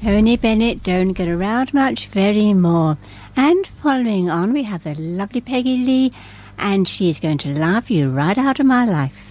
Tony Bennett don't get around much very more. And following on, we have the lovely Peggy Lee, and she's going to laugh you right out of my life.